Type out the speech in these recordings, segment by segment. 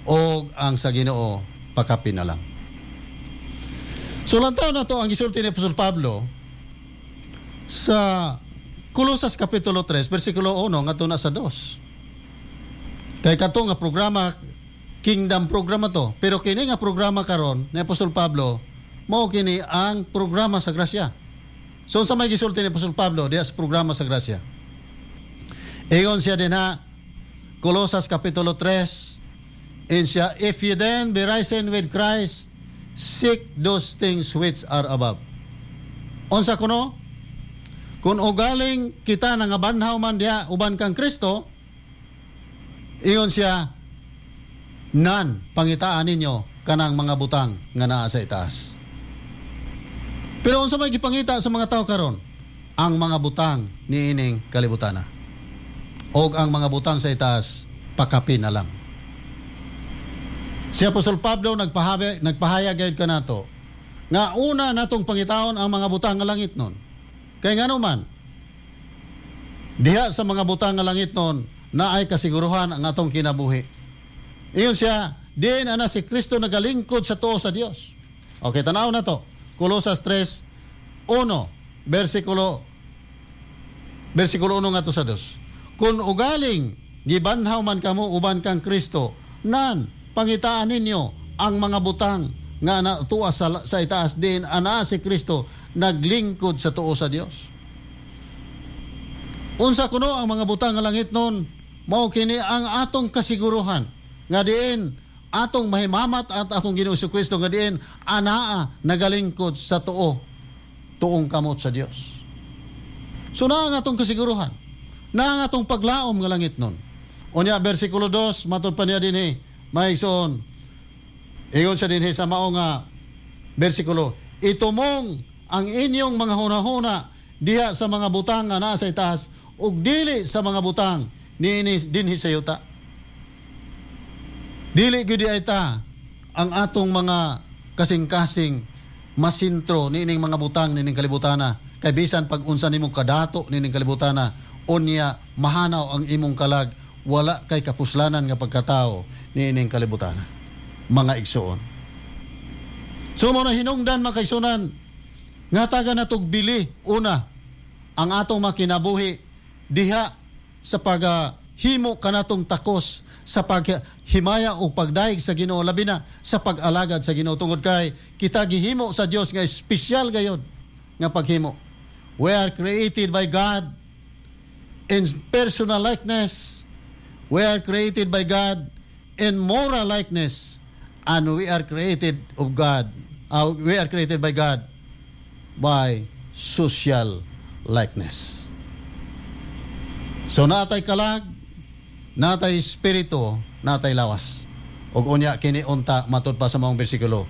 o ang sa Ginoo pakapin na lang. So lantaw na to ang gisulti ni Apostol Pablo sa Colosas Kapitulo 3, versikulo 1 ngadto na sa 2. Kay kato nga programa, kingdom programa to. Pero kini nga programa karon ni Apostol Pablo, mao kini ang programa sa grasya. So sa may gisulti ni Apostol Pablo diha sa programa sa grasya. Ingon siya din ha, Colosas Kapitulo 3, in siya, if you then be risen with Christ, seek those things which are above. Unsa kuno? Kung ugaling kita nangabanhaw man diha uban kang Kristo, ingon siya, nan pangitaan ninyo kanang mga butang nga naa sa itaas. Pero unsa may gipangita sa mga tao karon? Ang mga butang niining kalibutana. Og ang mga butang sa itaas pakapin na lang. Si Apostol Pablo nagpahayag gayud kanato nga una natong pangitaon ang mga butang nga langit nun. Kay ngano man diha sa mga butang nga langit nun naay kasiguruhan ang atong kinabuhi. Iyon siya, diin ana si Kristo nagalingkod sa tuo sa Dios. Okay, tanaw na to. Colosas 3:1, versikulo 1 nga to sa 2. Kung ugaling gibanhaw man kamo uban kang Kristo, nan pangitaan ninyo ang mga butang nga natuwa sa itaas, din ana si Kristo naglingkod sa tuo sa Dios. Unsa kuno ang mga butang nga langit nun? Mao kini ang atong kasiguruhan nga diin atong mahimamat at atong Ginoong Kristo nga diin anaa nagalingkod sa tuong kamot sa Dios. So naa ang atong kasiguruhan, naa ang atong paglaom nga langit nun. Unya bersikulo 2 matud pa niya dinhi maigsoon. Ingon siya dinhi sa mao nga bersikulo, itumong ang inyong mga hunahuna diha sa mga butang nga naa sa itaas ug dili sa mga butang dinhi sa yuta. Dili gyud ita ang atong mga kasing-kasing masintro niining mga butang niining kalibutana. Kay bisan pag unsa nimo kadato niining kalibutana, unya mahanaw ang imong kalag, wala kay kapuslanan nga pagkatao niining kalibutana. Mga igsoon. So mo na hinungdan makaigsunan nga taga natog bili una ang atong makinabuhi diha sa paghimo kanatong takos sa paghimaya o pagdaig sa Ginoo, labi na sa pag-alagad sa Ginoo, tungod kay kita gihimo sa Dios nga espesyal gayud nga paghimo. We are created by God in personal likeness. We are created by God in moral likeness, and we are created of God. We are created by God by social likeness. So natay kalag, natay espiritu, natay lawas. Ug unya kini unta matud pa sa mga bersikulo.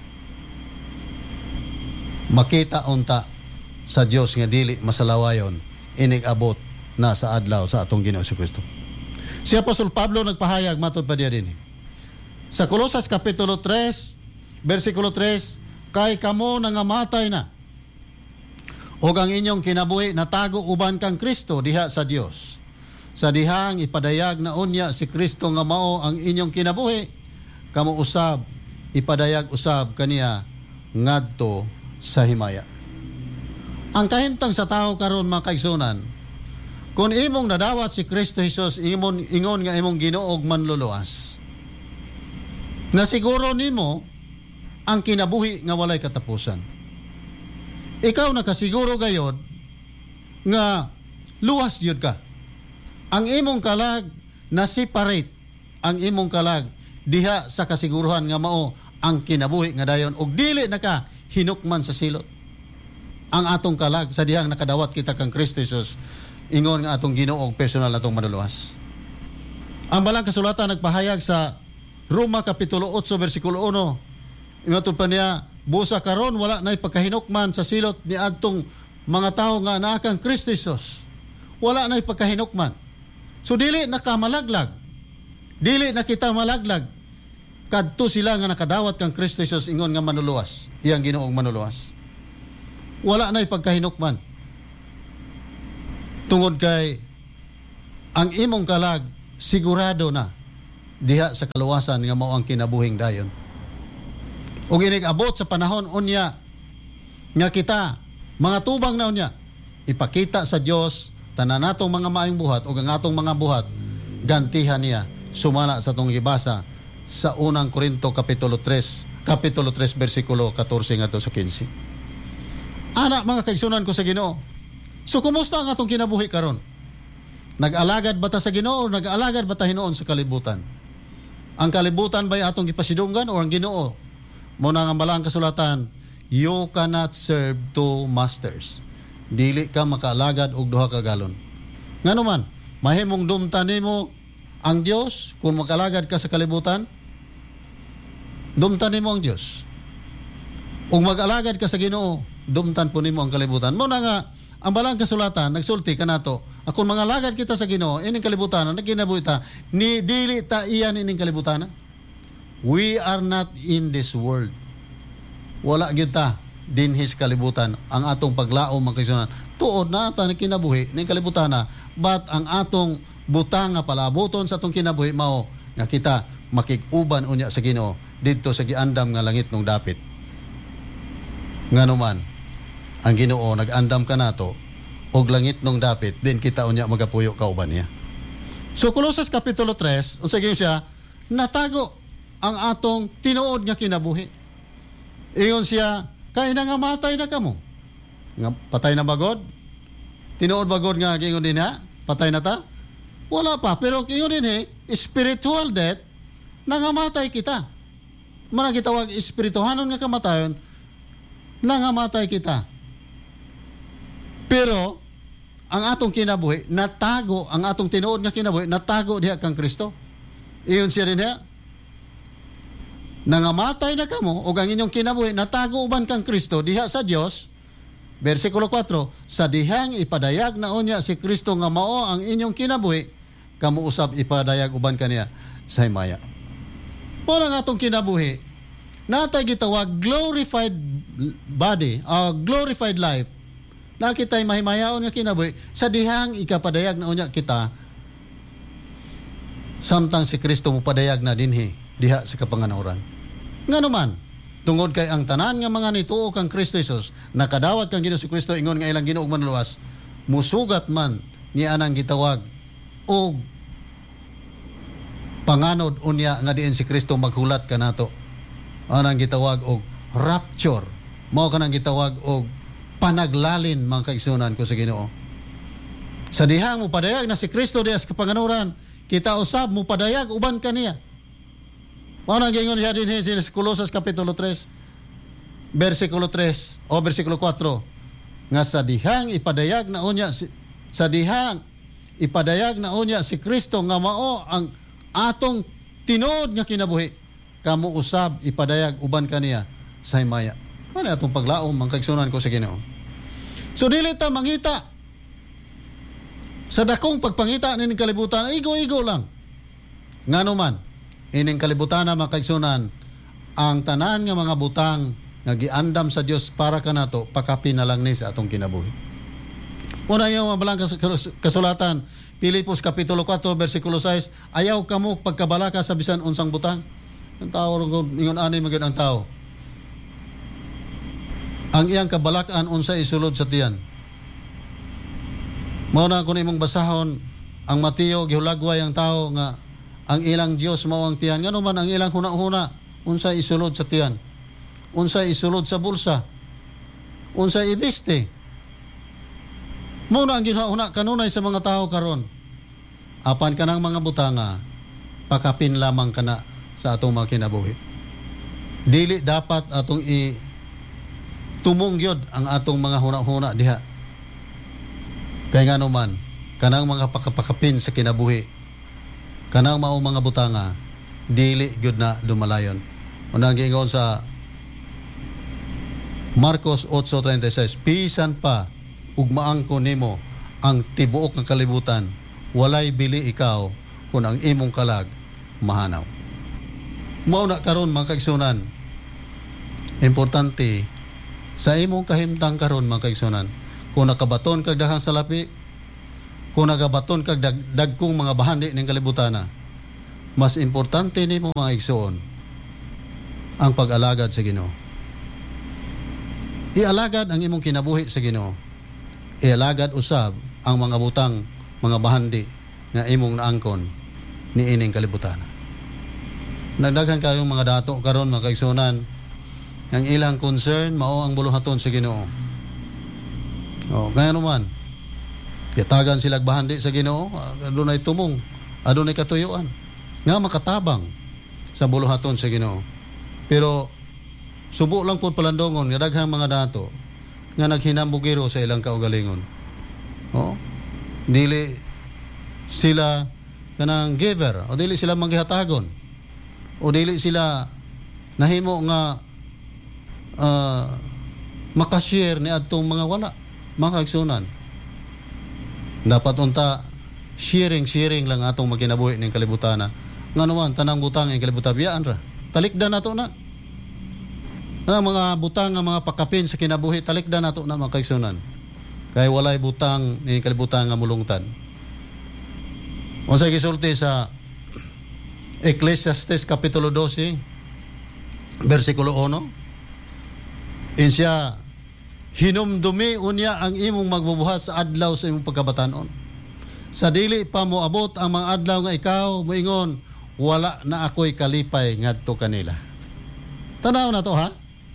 Makita unta sa Dios nga dili masalawayon inig abot na sa adlaw sa atong Ginoong Kristo. Si Apostol Pablo nagpahayag matud pa diya dinhi. Sa Colosas Kapitulo 3, versikulo 3, kay kamo nangamatay na ug ang inyong kinabuhi natago uban kang Kristo diha sa Dios. Sa dihang ipadayag na unya si Kristo nga mao ang inyong kinabuhi, kamo usab ipadayag usab kaniya ngadto sa himaya. Ang kahimtang sa tao karon mga kaigsunan, kung imong nadawat si Kristo Jesus, ingon nga imong Ginoo ug manluluwas, na siguro nimo ang kinabuhi nga walay katapusan. Ikaw nakasiguro gayod nga luwas yun ka. Ang imong kalag na separate ang imong kalag diha sa kasiguruhan nga mao ang kinabuhi nga dayon ug dili naka hinukman sa silot. Ang atong kalag sa dihang nakadawat kita kang Kristo Jesus, ingon nga atong Ginoo og personal natong manluluwas. Ang balang kasulatan nagpahayag sa Roma Kapitulo 8 versikulo 1. Imatod pa niya, busa karon wala nay pagkahinukman sa silot ni adtong mga tao nga naa kang Kristo Jesus. Wala nay pagkahinukman. So dili nakamalaglag. Dili na kita malaglag. Kadto sila nga nakadawat kang Kristo Jesus, ingon nga manluluwas. Iyang Ginoong manluluwas. Wala nay pagkahinukman. Tungod kay ang imong kalag sigurado na diha sa kaluwasan nga mao ang kinabuhing dayon. Ug inig abot sa panahon unya nga kita mga tubang na unya ipakita sa Dios tanan natong mga maayong buhat ug ang atong mga buhat gantihan niya sumala sa atong gibasa sa unang Korinto kapitulo 3 bersikulo 14 ngadto sa 15. Ana mga kaigsunan ko sa Ginoo. So kumusta ang atong kinabuhi karon? Nag-alagad ba ta sa Ginoo o nag-alagad ba ta hinuon sa kalibutan? Ang kalibutan ba'y atong gipasidunggan o ang Ginoo? Muna nga balang kasulatan, you cannot serve two masters. Dili ka makaalagad og duha ka galon. Ngano man, mahimong dumtan nimo ang Dios kung makalagad ka sa kalibutan? Dumtan nimo ang Dios. Ug mag-alagad ka sa Ginoo, dumtan po nimo ang kalibutan. Muna nga ang balang kasulatan nagsulti kanato, akong mga lagad kita sa Ginoo ining kalibutan nagkinabuhi ta ni dili ta iyan ining kalibutan. We are not in this world. Wala gyud ta dinhi sa kalibutan. Ang atong paglaom magkaigsunan tuod na ta kinabuhi ning kalibutan but ang atong butang nga palaboton sa atong kinabuhi mao nga kita makig-uban unya sa Ginoo didto sa giandam nga langit nung dapit. Ngano man ang Ginoo nag-andam kanato og langit nung dapit din kita unya magapuyo kauban niya. So Colossus kapitulo 3 unsa gyud siya natago ang atong tinuod nga kinabuhi. Ingon siya kay nga matay na kamo. Nga patay na bagod? Tinuod bagod nga gingon din ha? Patay na ta? Wala pa, pero gingon din spiritual death nangamatay kita. Mana gitawag espirituhanon nga kamatayon nangamatay kita. Pero ang atong kinabuhi natago, ang atong tinuod nga kinabuhi natago diha kang Kristo. Iyon siya rin ha. Nangamatay na kamo o ang inyong kinabuhi natago uban kang Kristo diha sa Dios. Versikulo 4, sa dihang ipadayag na unya si Kristo nga mao ang inyong kinabuhi, kamo usab ipadayag uban kaniya sa himaya. Mao ang atong kinabuhi natay gitawag glorified body, glorified life. Nakita'y mahimayaon nga kinabuhi sa dihang ikapadayag na unya kita samtang si Kristo mo padayag na dinhi diha sa kapanganuran. Ngano man tungod kay ang tanan nga mga nituo kang Kristo Jesus nakadawat kang Ginoo si Kristo ingon nga ilang Ginoo manluwas musugat man ni anang gitawag og panganod unya nga diin si Kristo maghulat kanato anang gitawag og rapture mao kanang gitawag og panaglalin mga kaigsunan ko sa Ginoo. Sa dihang mo padayag na si Kristo diha sa kapanganuran kita usab mo padayag uban kaniya. Mao nang gingon siya din sa Colossus kapitulo 3 versikulo 3 o versikulo 4 nga sa dihang ipadayag na unya si Kristo nga mao ang atong tinuod nga kinabuhi kamo usab ipadayag uban kaniya sa himaya. Ano atong paglaom ang kaigsunan ko sa Ginoo. So dili ta mangita sa dakong pagpangita ning kalibutan igo-igo lang. Ngano man ining kalibutan mga kaigsunan ang tanan nga mga butang nga giandam sa Dios para kanato pakapin na lang ni sa atong kinabuhi. Una yung mabalang kasulatan Pilipos kapitulo 4 versikulo 6 ayaw kamo pagkabalaka sa bisan unsang butang. Ang tao ingon ani magid ang tao. Ang iyang kabalakan unsa isulod sa tiyan. Mao na kun imong basahon ang Mateo gihulagway ang tao nga ang ilang Dios mao ang tiyan. Ngano man ang ilang huna-huna unsa isulod sa tiyan. Unsa isulod sa bulsa. Unsa ibiste. Mao na ang ginhuna kanunay sa mga tao karon. Apan kanang mga butanga pakapin lamang kana sa atong mga kinabuhi. Dili dapat atong tumungyod ang atong mga huna-huna diha. Kaya nga naman, kanang mga pakapin sa kinabuhi, kanang mao mga butanga, dili gyud na dumalayon. Unang gingon sa Marcos 8:36, pisan pa ugmaang ko nimo ang tibuok nga kalibutan, walay bili ikaw kung ang imong kalag mahanaw. Mao na karon mga kaigsunan. Importante sa imong kahimtang karon mga kaigsunan, kung nakabaton kag dahang salapi, kung nakabaton kag dagkong mga bahandi ning kalibutan, Mas importante nimo mga igsoon ang pag-alagad sa Ginoo. Ialagad ang imong kinabuhi sa Ginoo. Ialagad usab ang mga butang, mga bahandi nga imong naangkon ni ining kalibutan. Nagdaghan kayong mga dato karon mga kaigsunan, ang ilang concern mao ang buluhaton sa Ginoo. Kaya naman yatagan sila bahandi sa Ginoo, adunay tumong, adunay katuyuan nga makatabang sa buluhaton sa Ginoo. Pero subo lang po palandongon nga daghang mga dato nga naghinambugiro sa ilang kaugalingon. Dili sila kanang giver, o dili sila maghihatagon, o dili sila nahimo nga makashare ni adtong mga wala, mga kaigsunan. Dapat unta sharing lang atong magkinabuhi ning kalibutana. Nga naman tanang butang ing kalibutan biyaan ra. Talikdan nato na. Ang mga butang nga mga pakapin sa kinabuhi talikdan nato na mga kaigsunan. Kay walay butang ning kalibutan nga mulungtad. Unsay gisulti sa Ecclesiastes kapitulo 12 bersikulo 1, insya hinumdumi unya ang imong magbubuhat sa adlaw sa imong pagkabatanon. Sa dili pa mo abot ang mga adlaw nga ikaw moingon, wala na ako'y kalipay ngadto kanila. Tanaw na to ha.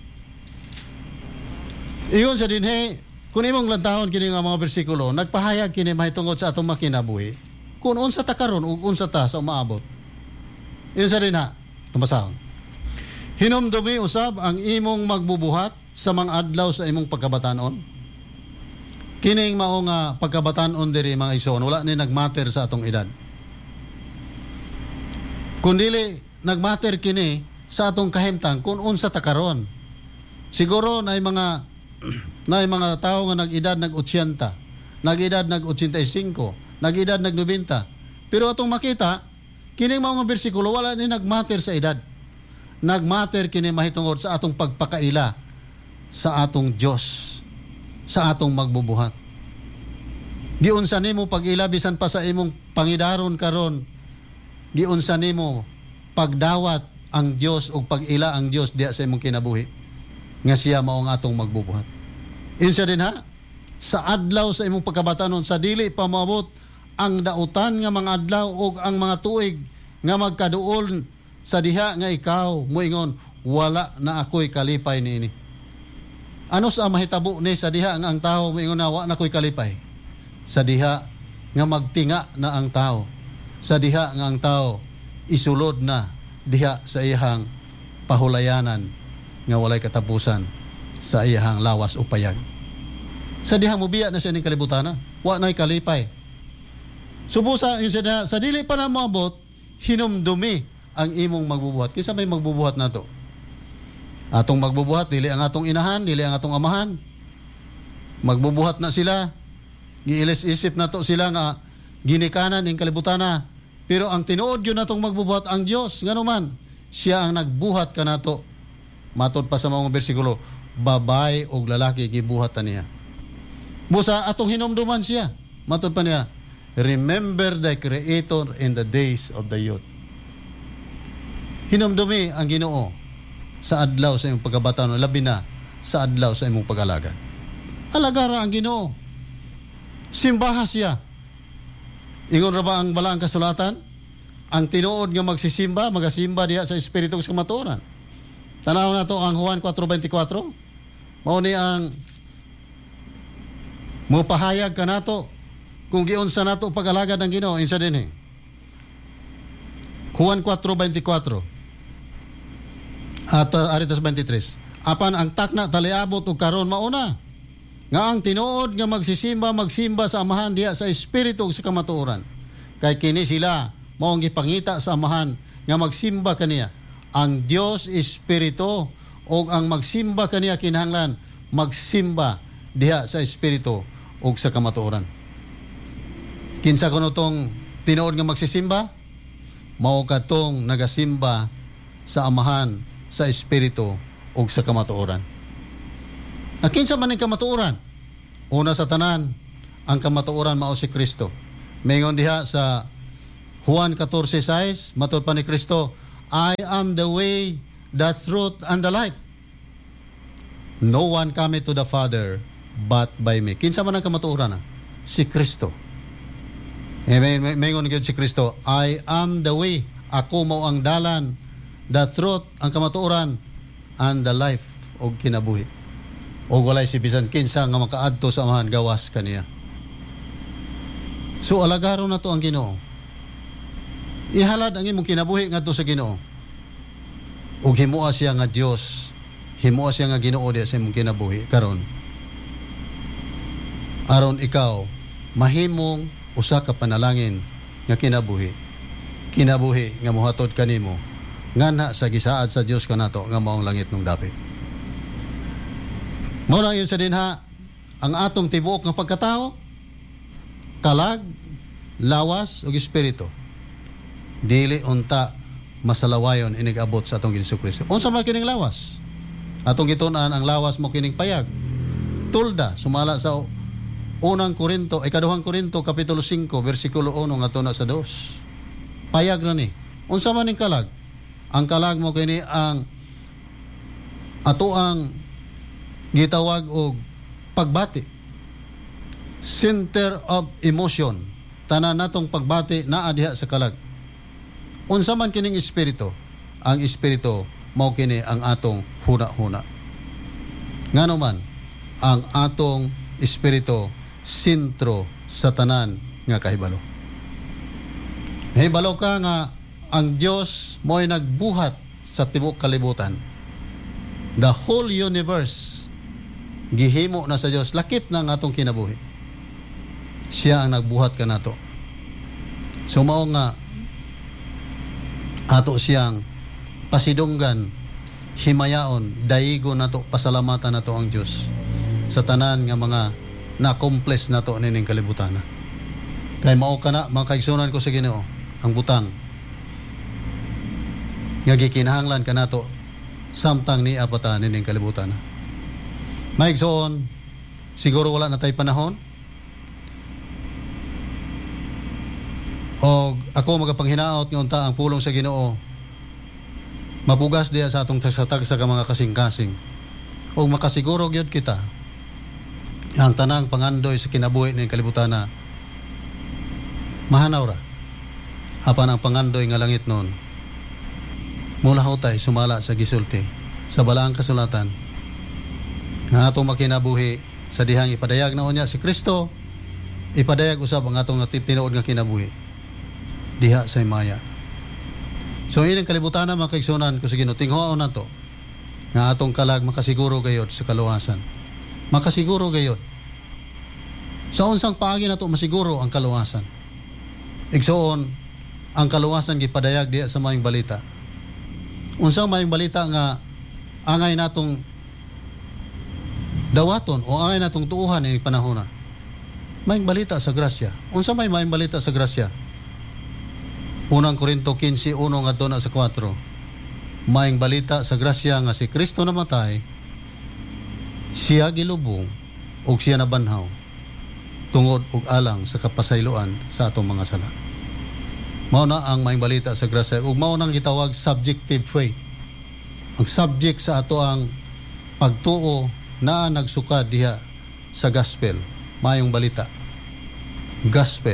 Iyon sa dinhi, kung imong lantahon kini nga mga bersikulo, nagpahayag kini mahitungod sa atong makinabuhi. Kung unsa ta karon ug unsa ta sa umaabot. Iyon sa dinha, tumasahon. Hinumdumi usab ang imong magbubuhat sa mga adlaw sa imong pagkabatanon. Kining mao nga pagkabatanon diri mga igsoon, wala ni nagmatter sa atong edad. Kundili nagmatter kini sa atong kahimtang kung unsa ta karon. Siguro na mga tao nga nag-edad nag-80, nag-edad nag-85, nag-edad nag-90. Pero atong makita kining mga bersikulo wala ni nagmatter sa edad. Nagmatter kini mahitungod sa atong pagpakaila sa atong Dios, sa atong magbubuhat. Giunsa nimo pag-ila bisan pa sa imong pangidaron karon, giunsa nimo pagdawat ang Dios ug pag-ila ang Dios diya sa imong kinabuhi nga siya mao ang atong magbubuhat. Insa din ha, sa adlaw sa imong pagkabatanon, sa dili pa moabot ang dautan nga mga adlaw ug ang mga tuig nga magkaduol sa diha nga ikaw moingon, wala na ako'y kalipay niini. Ano sa mahitabo ni sa diha nga ang tao moingon na wala na ako'y kalipay? Sa diha nga magtinga na ang tao, sa diha nga ang tao isulod na diha sa iyang pahulayanan nga walay katapusan sa iyang lawas o payag. Sa diha mobiya na siya ning kalibutana, wa na'y kalipay. Subusa yung sa dili pa na moabot, hinumdumi ang imong magbubuhat. Kisa may magbubuhat na to. Atong magbubuhat, dili ang atong inahan, dili ang atong amahan. Magbubuhat na sila, giilis-isip na to sila nga ginikanan ning kalibutana. Pero ang tinuod yun natong magbubuhat ang Dios, ngano man, siya ang nagbuhat ka nato. Matod pa sa mga bersikulo, babay o lalaki gibuhat niya. Busa atong hinumduman siya. Matod pa niya, remember the Creator in the days of the youth. Hinumdumi ang Ginoo sa adlaw sa imong pagkabatanon, labi na sa adlaw sa imong pag-alagad. Alagara ang Ginoo. Simbaha siya. Ingon ra ba ang balaang kasulatan? Ang tinuod nga magsisimba, magasimba diha sa espiritu sa kamatuoran. Tanaw na to ang Juan 4:24. Mao ni ang mopahayag ka nato kung giunsa nato pag-alagad ng Ginoo insa dinhi. Juan 4:24. At aritas 23. Apan ang takna taliabot o karon mauna nga ang tinuod nga magsimba sa amahan diha sa espiritu ug sa kamatuoran. Kay kini sila mao ang gipangita sa amahan nga magsimba kaniya. Ang Dios espiritu ug ang magsimba kaniya kinahanglan magsimba diha sa espiritu ug sa kamatuoran. Kinsa kuno tong tinuod nga magsisimba? Mao katong nagasimba sa amahan, sa espiritu ug sa kamatuoran. Kinsa man ang kamatuoran? Una sa tanan, ang kamatuoran mao si Kristo. Maingon diha sa Juan 14:6, matod pa ni Kristo, I am the way, the truth, and the life. No one cometh to the Father but by me. Kinsa man ang kamatuoran na? Si Kristo. Mayroon gyud si Kristo, I am the way. Ako mao ang dalan, the truth, ang kamatuoran, and the life, o kinabuhi. O walay si bisan kinsa nga makaadto sa amahan gawas kaniya. So alagaro na to ang Ginoo. Ihalad ang imong kinabuhi ngadto sa Ginoo. Ug himuha siya nga Dios, himuha siya nga Ginoo diha sa imong kinabuhi karon. Aron ikaw mahimong usa ka panalangin nga kinabuhi. Kinabuhi nga mohatod kanimo nganha sa gisaad sa Dios kanato nga maong langit nung dapit. Mao na yun sa dinha ang atong tibuok nga pagkatao, kalag, lawas ug espiritu. Dili unta masalawayon inig-abot sa atong Ginoong Kristo. Unsa man kining lawas? Atong gitun-an ang lawas mo kining payag. Tulda sumala sa Unang Korinto, ikaduhang Korinto, Kapitulo 5, versikulo 1, ngadto na sa 2. Payag na ni. Unsa man ning kalag? Ang kalag mo kini ang atoang gitawag og pagbati. Center of emotion. Tanan natong pagbati naa diha sa kalag. Unsa man kining espiritu? Ang espiritu mao kini ang atong huna-huna. Ngano man ang atong espiritu sentro sa tanan nga kahibalo. Hibalo ka nga ang Dios mo'y nagbuhat sa tibuok kalibutan. The whole universe gihimo na sa Dios, lakip na ang atong kinabuhi. Siya ang nagbuhat kanato. So mao nga ato siyang pasidunggan, himayaon, daigo nato, pasalamatan nato ang Dios sa tanan nga mga na-accomplish nato nining kalibutan. Kay mao kana mga kaigsunan ko sa Ginoo, ang butang nga gikinahanglan kanato samtang ni apata nining kalibutan. Maigsoon, siguro wala na tay panahon. O ako magapanghinahot nga unta ang pulong sa Ginoo mapugas diya sa atong tagsatag sa mga kasing-kasing. O makasiguro gyud kita ang tanang pangandoy sa kinabuhi ning kalibutan na mahanaw ra. Apan ang pangandoy nga langit noon mula hutay sumala sa gisulti sa balaang kasulatan nga atong makinabuhi sa dihang ipadayag na unya si Kristo, ipadayag usab ang atong tinuod nga kinabuhi diha sa Maya. So ining kalibutan na mga kaigsunan ko sa Ginoo, tinghoon nato nga atong kalag makasiguro gayod sa kaluwasan. Makasiguro gayod. Sa unsang paagi nato masiguro ang kaluwasan. Igsoon ang kaluwasan gipadayag diha sa maayong balita. Unsang maayong balita nga angay natong dawaton o angay natong tuuhan ining panahon na. Maayong balita sa grasya. Unsa may maayong balita sa grasya? Unang Korinto 15:1 ngadto na sa 4. Maayong balita sa grasya nga si Kristo namatay, siya gilubong ug siya nabanhaw tungod ug alang sa kapasayloan sa atong mga sala. Mao na ang maayong balita sa grasya ug mao nang gitawag subjective faith. Ang subject sa ato ang pagtuo na nagsukad diha sa gospel, maayong balita. Gospel.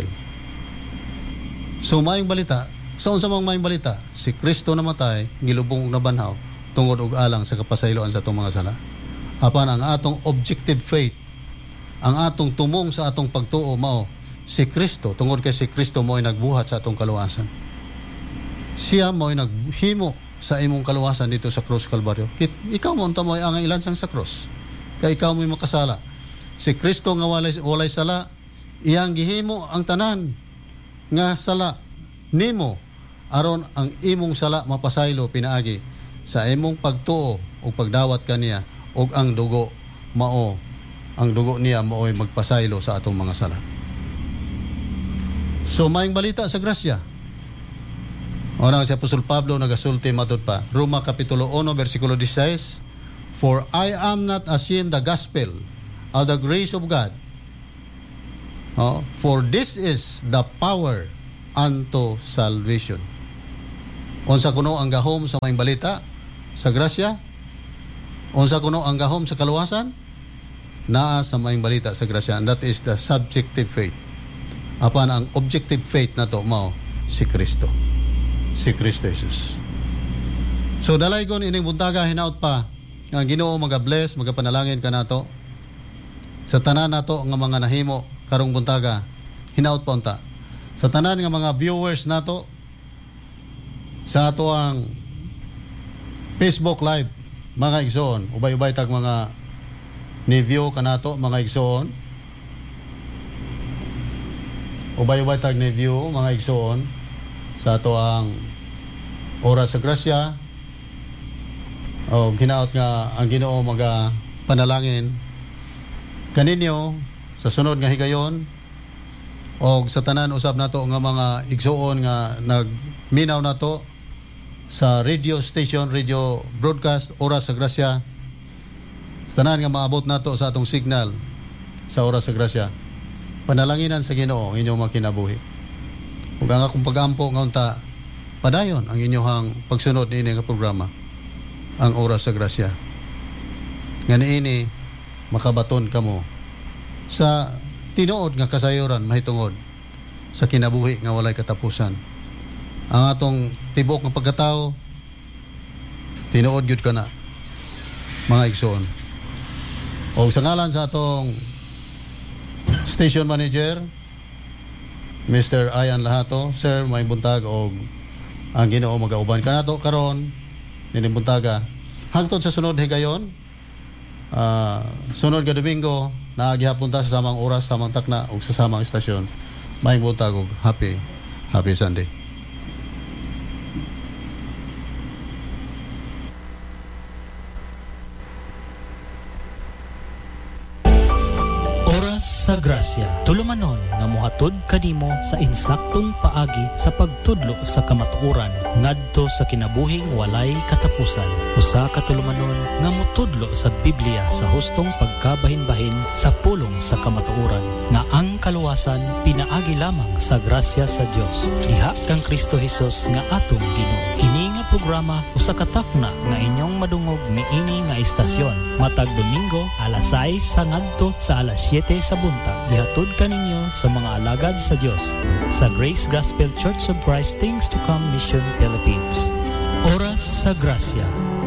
So maayong balita, sa unsa mang maayong balita, si Kristo namatay, gilubong ug nabanhaw tungod og alang sa kapasayloan sa atong mga sala. Apan ang atong objective faith, ang atong tumong sa atong pagtuo mao si Kristo, tungod kay si Kristo mo'y nagbuhat sa atong kaluwasan. Siya mo'y naghimo sa imong kaluwasan dito sa krus Kalbaryo. Ikaw mo unta mo'y ang ilansang sa krus. Kay ikaw mo'y makasala. Si Kristo nga walay sala, iyang gihimo ang tanan nga sala nimo aron ang imong sala mapasaylo pinaagi sa imong pagtuo o pagdawat kaniya ug ang dugo mao ang dugo niya mao'y magpasaylo sa atong mga sala. So maayong balita sa grasya. O na si Apostol Pablo nagasulti matud pa Roma Kapitulo 1 versikulo 16, for I am not ashamed the gospel of the grace of God. For this is the power unto salvation. Unsa kuno ang gahom sa maayong balita sa grasya? Unsa kuno ang gahom sa kaluwasan? Naa sa maayong balita sa grasya. And that is the subjective faith. Apan ang objective faith nato mao si Kristo. Si Kristo Jesus. So dalaygon ining buntaga hinaut pa nga Ginoo maga-bless, magapanalangin kanato sa tanan nato nga mga nahimo karong buntaga. Hinaut pa unta sa tanan nga mga viewers nato sa ato ang Facebook Live, mga igsoon, ubay-ubay tag mga ni-view kanato, mga igsoon. Ubay-ubay tag ni-view, mga igsoon, sa ato ang Oras sa Grasya. O hinaot nga ang Ginoo maga panalangin kaninyo sa sunod nga higayon o sa tanan usab nato nga mga igsoon nga nagminaw nato sa radio station, radio broadcast Oras sa Grasya. Sa tanan nga maabot nato sa atong signal sa Oras sa Grasya. Panalanginan sa Ginoo ang inyong makinabuhi. Ug ang akong pag-ampo nga unta padayon ang inyong pagsunod niini nga programa, ang Oras sa Grasya. Nga niini makabaton kamo sa tinuod nga kasayuran mahitungod sa kinabuhi nga walay katapusan. Ang atong tibok nga pagkatao tinuod gyud kana, mga igsoon. O sa ngalan sa atong station manager Mr. Ayan Lahato, sir, may buntag og ang Ginoo magauban kanato karon nining buntaga hangtod sa sunod higayon. Sunod nga Domingo naagihapon ta sa samang oras, samang takna ug sa samang istasyon. May buntag og happy Sunday. Oras sa Grasya, tulumanon nga mohatod kanimo sa insaktong paagi sa pagtudlo sa kamatuoran ngadto sa kinabuhing walay katapusan. Usa ka tulumanon nga motudlo sa Biblia sa hustong pagkabahin-bahin sa pulong sa kamatuoran nga ang kaluwasan pinaagi lamang sa grasya sa Dios. Diha kang Kristo Jesus nga atong Ginoo. Kini nga programa usa ka takna nga inyong madungog niini nga istasyon matag Domingo alas 6 sa ngadto sa alas 7 sa buntag. Gihatod kaninyo sa mga alagad sa Dios sa Grace Gospel Church of Christ Things to Come Mission Philippines. Oras sa Grasya.